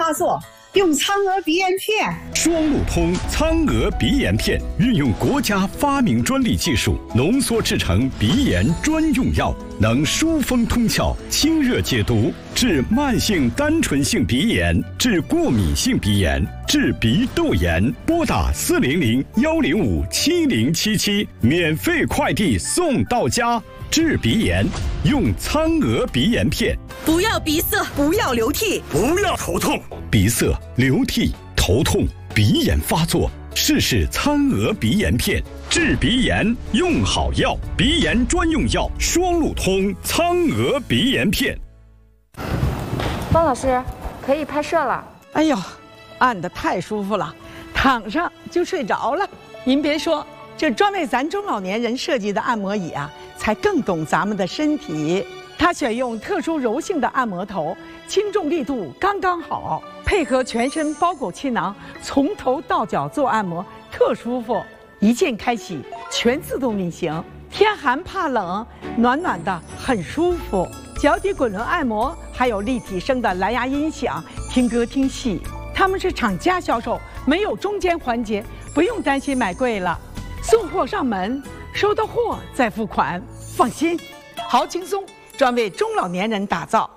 发作，用苍娥鼻炎片。 双路通苍娥鼻炎片运用国家发明专利技术浓缩制成鼻炎专用药，能疏风通窍、清热解毒，治慢性单纯性鼻炎，治过敏性鼻炎，治鼻窦炎。拨打400-105-7077，免费快递送到家。治鼻炎用苍娥鼻炎片。 不要鼻塞，不要流涕， 不要头痛。鼻塞、流涕、头痛、鼻炎发作，试试苍娥鼻炎片。治鼻炎用好药，鼻炎专用药双路通苍娥鼻炎片。 方老师，可以拍摄了。 哎呦，按得太舒服了，躺上就睡着了。您别说，这专为咱中老年人设计的按摩椅啊，才更懂咱们的身体。它选用特殊柔性的按摩头，轻重力度刚刚好，配合全身包裹气囊，从头到脚做按摩，特舒服。一键开启，全自动运行，天寒怕冷，暖暖的，很舒服。脚底滚轮按摩，还有立体声的蓝牙音响，听歌听戏。他们是厂家销售，没有中间环节，不用担心买贵了。送货上门，收到货再付款，放心，好轻松，专为中老年人打造。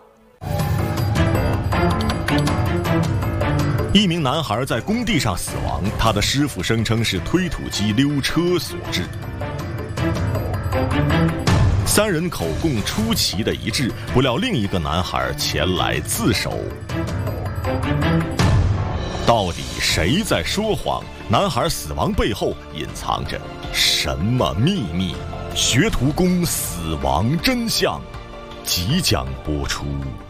一名男孩在工地上死亡，他的师傅声称是推土机溜车所致。三人口供出奇的一致，不料另一个男孩前来自首。到底谁在说谎？男孩死亡背后隐藏着什么秘密？学徒工死亡真相即将播出。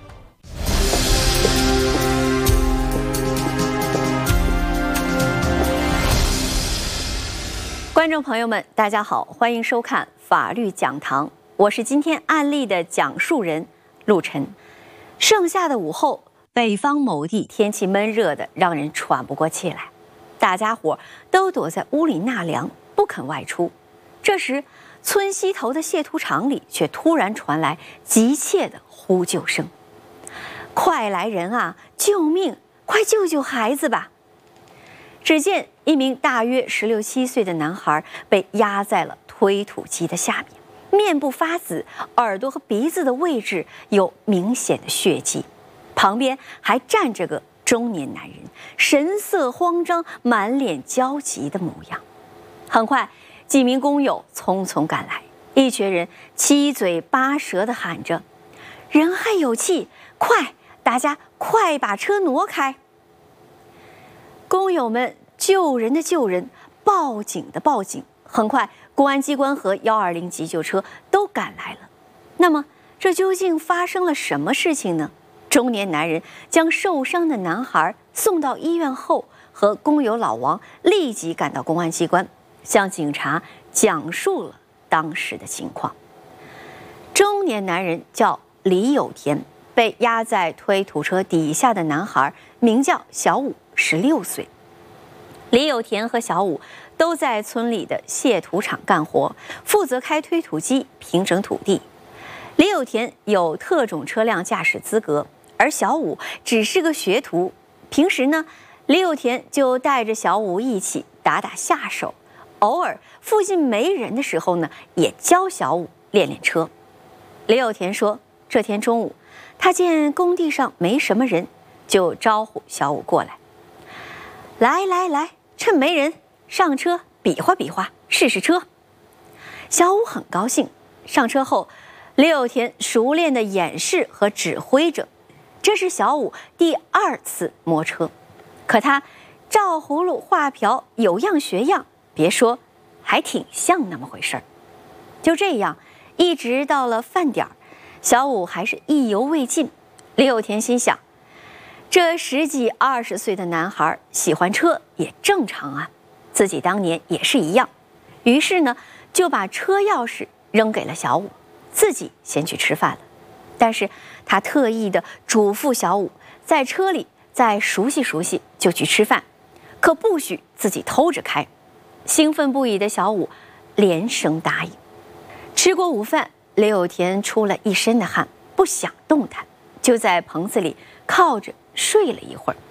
观众朋友们，大家好，欢迎收看法律讲堂，我是今天案例的讲述人陆晨。盛夏的午后，北方某地天气闷热的让人喘不过气来，大家伙都躲在屋里纳凉，不肯外出。这时，村西头的蟹屠场里却突然传来急切的呼救声：“快来人啊！救命！快救救孩子吧！”只见一名大约16、17岁的男孩被压在了推土机的下面，面部发紫，耳朵和鼻子的位置有明显的血迹，旁边还站着个中年男人，神色慌张，满脸焦急的模样。很快，几名工友匆匆赶来，一群人七嘴八舌地喊着：“人还有气，快，大家快把车挪开！”工友们救人的救人，报警的报警。很快，公安机关和120急救车都赶来了。那么，这究竟发生了什么事情呢？中年男人将受伤的男孩送到医院后，和工友老王立即赶到公安机关，向警察讲述了当时的情况。中年男人叫李有田，被压在推土车底下的男孩名叫小武，16岁。李有田和小武都在村里的蟹屠场干活，负责开推土机平整土地。李有田有特种车辆驾驶资格，而小武只是个学徒。平时呢，李有田就带着小武一起打打下手，偶尔附近没人的时候呢，也教小武练练车。李有田说，这天中午，他见工地上没什么人，就招呼小武过来：“来来来，趁没人，上车比划比划，试试车。”小武很高兴，上车后，李有田熟练地演示和指挥着。这是小武第2次摸车，可他照葫芦画瓢，有样学样，别说，还挺像那么回事儿。就这样，一直到了饭点儿，小武还是意犹未尽。李有田心想，这10几20岁的男孩喜欢车也正常啊，自己当年也是一样。于是呢，就把车钥匙扔给了小武，自己先去吃饭了。但是他特意的嘱咐小武，在车里再熟悉熟悉就去吃饭，可不许自己偷着开。兴奋不已的小武连声答应。吃过午饭，李有田出了一身的汗，不想动弹，就在棚子里靠着睡了一会儿。